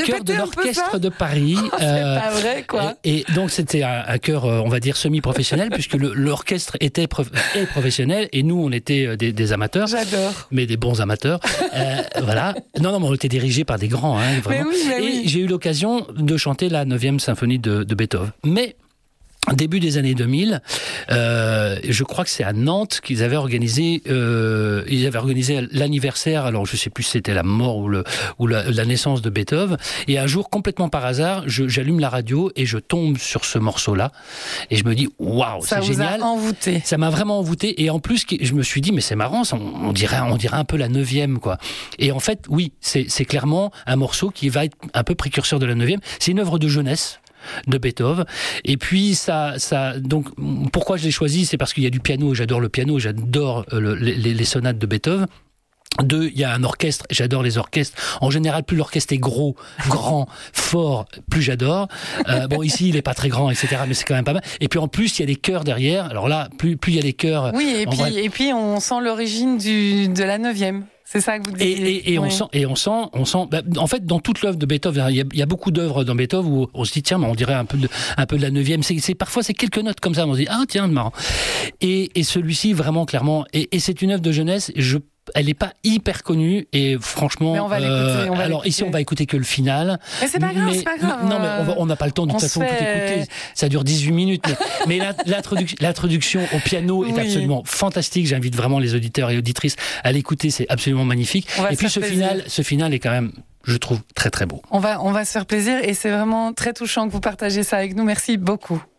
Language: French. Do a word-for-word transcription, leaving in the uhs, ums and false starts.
chœur de l'orchestre de Paris. Oh, c'est euh, pas vrai, quoi. Et, et donc, c'était un, un chœur, on va dire, semi-professionnel, puisque le, l'orchestre était prof, est professionnel, et nous, on était des, des amateurs. J'adore. Mais des bons amateurs. Euh, voilà. Non, non, mais on était dirigés par des grands, hein, vraiment. Mais oui, mais et oui. j'ai eu l'occasion de chanter la neuvième symphonie de, de Beethoven. Mais... début des années deux mille, euh, je crois que c'est à Nantes qu'ils avaient organisé, euh, ils avaient organisé l'anniversaire. Alors je sais plus si c'était la mort ou le ou la, la naissance de Beethoven. Et un jour, complètement par hasard, je, j'allume la radio et je tombe sur ce morceau-là et je me dis waouh, c'est génial. Ça vous a envoûté. Ça m'a vraiment envoûté. Et en plus, je me suis dit mais c'est marrant, on, on dirait on dirait un peu la neuvième quoi. Et en fait, oui, c'est c'est clairement un morceau qui va être un peu précurseur de la neuvième. C'est une œuvre de jeunesse de Beethoven. Et puis ça, ça, donc pourquoi je l'ai choisi, c'est parce qu'il y a du piano. J'adore le piano, j'adore le, les, les sonates de Beethoven. Deux, il y a un orchestre, j'adore les orchestres. En général, plus l'orchestre est gros, grand, fort, plus j'adore. Euh, bon, ici, il est pas très grand, et cetera, mais c'est quand même pas mal. Et puis en plus, il y a des chœurs derrière. Alors là, plus, plus il y a des chœurs... Oui, et puis, vrai... et puis on sent l'origine du, de la neuvième. C'est ça que vous dites. Et, et, et, oui. on sent, et on sent, on sent, bah, en fait, dans toute l'œuvre de Beethoven, il y a, il y a beaucoup d'œuvres dans Beethoven où on se dit tiens, mais on dirait un peu de, un peu de la neuvième. C'est, c'est parfois c'est quelques notes comme ça, on se dit ah tiens, marrant. Et, et celui-ci vraiment clairement, et, et c'est une œuvre de jeunesse. Je Elle n'est pas hyper connue et franchement. Mais on va l'écouter. Euh, on va alors l'écouter. ici, on va écouter que le final. Mais c'est pas grave, mais, c'est pas grave. Non, mais on n'a pas le temps de toute façon de tout écouter. Ça dure dix-huit minutes. Mais, mais la, l'introduction, l'introduction au piano est oui. absolument fantastique. J'invite vraiment les auditeurs et auditrices à l'écouter. C'est absolument magnifique. Et puis ce plaisir. final, ce final est quand même, je trouve, très très beau. On va, on va se faire plaisir et c'est vraiment très touchant que vous partagez ça avec nous. Merci beaucoup.